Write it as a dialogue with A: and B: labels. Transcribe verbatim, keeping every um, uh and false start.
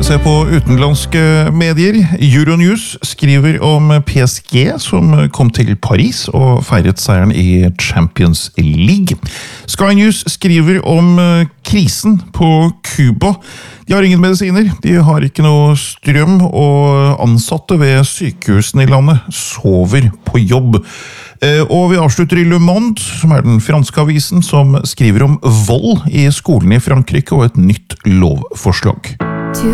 A: se på utenlandske medier. Euronews skriver om P S G som kom til Paris og feiret seieren i Champions League. Sky News skriver om krisen på Cuba. De har ingen medisiner, de har ikke noe strøm, og ansatte ved sykehusene i landet sover på jobb. Og vi avslutter i Le Monde, som er den franske avisen, som skriver om vold i skolen i Frankrike og et nytt lovforslag.